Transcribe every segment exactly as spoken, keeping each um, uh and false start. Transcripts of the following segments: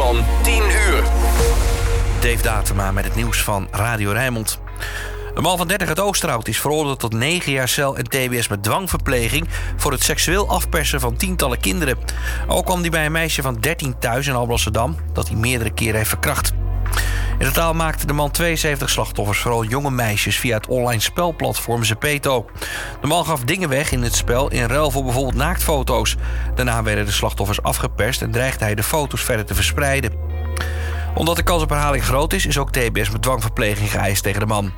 van tien uur. Dave Datema met het nieuws van Radio Rijnmond. Een man van dertig uit Oosterhout is veroordeeld tot negen jaar cel en T B S met dwangverpleging voor het seksueel afpersen van tientallen kinderen. Ook kwam hij bij een meisje van dertien thuis in Alblasserdam dat hij meerdere keren heeft verkracht. In totaal maakte de man tweeënzeventig slachtoffers, vooral jonge meisjes, via het online spelplatform Zepeto. De man gaf dingen weg in het spel in ruil voor bijvoorbeeld naaktfoto's. Daarna werden de slachtoffers afgeperst en dreigde hij de foto's verder te verspreiden. Omdat de kans op herhaling groot is, is ook T B S met dwangverpleging geëist tegen de man.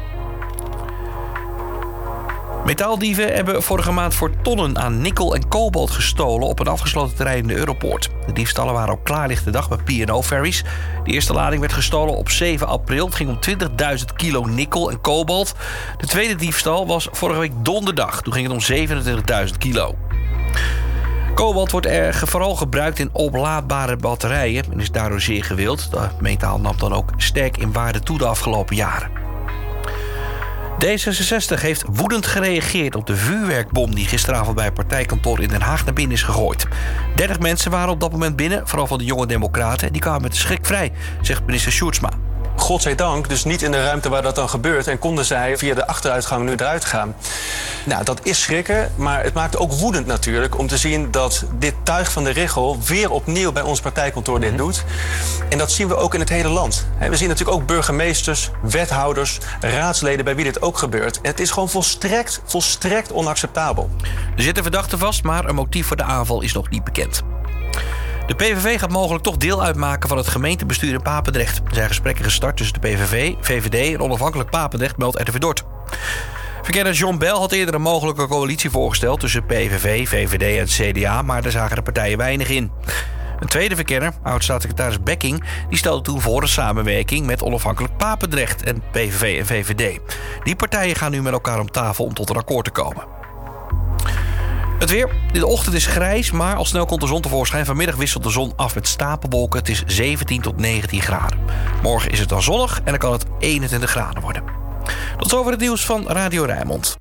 Metaaldieven hebben vorige maand voor tonnen aan nikkel en kobalt gestolen op een afgesloten terrein in de Europoort. De diefstallen waren op klaarlichte dag bij P en O Ferries. De eerste lading werd gestolen op zeven april. Het ging om twintigduizend kilo nikkel en kobalt. De tweede diefstal was vorige week donderdag. Toen ging het om zevenentwintigduizend kilo. Kobalt wordt er vooral gebruikt in oplaadbare batterijen en is daardoor zeer gewild. De metaal nam dan ook sterk in waarde toe de afgelopen jaren. D zesenzestig heeft woedend gereageerd op de vuurwerkbom die gisteravond bij het partijkantoor in Den Haag naar binnen is gegooid. dertig mensen waren op dat moment binnen, vooral van de jonge democraten, en die kwamen met de schrik vrij, zegt minister Sjoerdsma. Godzijdank, dus niet in de ruimte waar dat dan gebeurt en konden zij via de achteruitgang nu eruit gaan. Nou, dat is schrikken, maar het maakt ook woedend natuurlijk om te zien dat dit tuig van de Richel weer opnieuw bij ons partijkantoor dit doet. En dat zien we ook in het hele land. We zien natuurlijk ook burgemeesters, wethouders, raadsleden bij wie dit ook gebeurt. En het is gewoon volstrekt, volstrekt onacceptabel. Er zitten verdachten vast, maar een motief voor de aanval is nog niet bekend. De P V V gaat mogelijk toch deel uitmaken van het gemeentebestuur in Papendrecht. Er zijn gesprekken gestart tussen de P V V, V V D en onafhankelijk Papendrecht, meldt R T V Dort. Verkenner John Bell had eerder een mogelijke coalitie voorgesteld tussen P V V, V V D en C D A, maar daar zagen de partijen weinig in. Een tweede verkenner, oud-staatssecretaris Bekking, die stelde toen voor een samenwerking met onafhankelijk Papendrecht en P V V en V V D. Die partijen gaan nu met elkaar om tafel om tot een akkoord te komen. Het weer. De ochtend is grijs, maar al snel komt de zon tevoorschijn. Vanmiddag wisselt de zon af met stapelwolken. Het is zeventien tot negentien graden. Morgen is het dan zonnig en dan kan het eenentwintig graden worden. Tot zover het nieuws van Radio Rijnmond.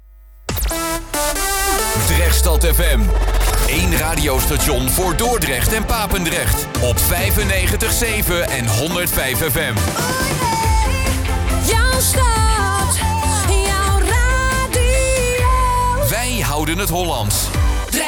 Drechtstad F M. Eén radiostation voor Dordrecht en Papendrecht. Op vijfennegentig komma zeven en honderdvijf F M. Jouw stad, jouw radio. Wij houden het Hollands.